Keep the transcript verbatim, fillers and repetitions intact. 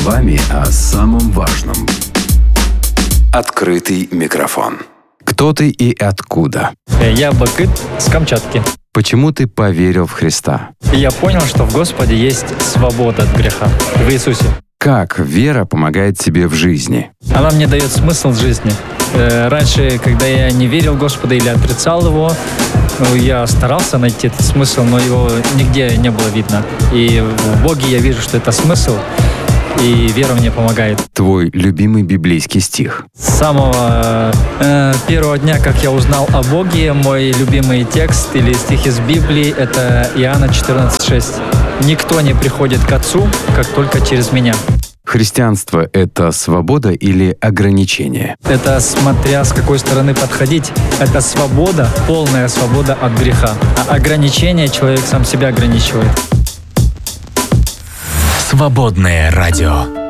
словами о самом важном. Открытый микрофон. Кто ты и откуда? Я бакыт с Камчатки. Почему ты поверил в Христа? И я понял, что в Господе есть свобода от греха. В Иисусе. Как вера помогает тебе в жизни? Она мне дает смысл жизни. Раньше, когда я не верил в Господа или отрицал Его, я старался найти этот смысл, но его нигде не было видно. И в Боге я вижу, что это смысл, и вера мне помогает. Твой любимый библейский стих? С самого э, первого дня, как я узнал о Боге, мой любимый текст или стих из Библии — это Иоанна четырнадцать шесть. «Никто не приходит к Отцу, как только через Меня». Христианство — это свобода или ограничение? Это смотря с какой стороны подходить. Это свобода, полная свобода от греха. А ограничение человек сам себя ограничивает. Свободное радио.